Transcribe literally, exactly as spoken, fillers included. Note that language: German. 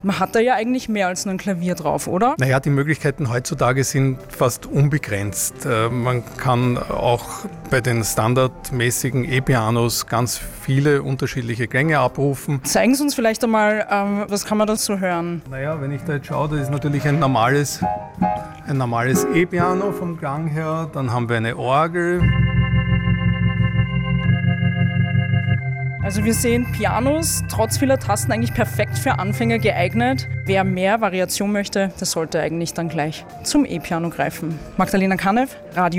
Man hat da ja eigentlich mehr als nur ein Klavier drauf, oder? Naja, die Möglichkeiten heutzutage sind fast unbegrenzt. Man kann auch bei den standardmäßigen E-Pianos ganz viele unterschiedliche Klänge abrufen. Zeigen Sie uns vielleicht einmal, ähm, was kann man dazu hören? Naja, wenn ich da jetzt schaue, das ist natürlich ein normales, ein normales E-Piano vom Klang her. Dann haben wir eine Orgel. Also wir sehen Pianos, trotz vieler Tasten eigentlich perfekt für Anfänger geeignet. Wer mehr Variation möchte, der sollte eigentlich dann gleich zum E-Piano greifen. Magdalena Kanev, Radio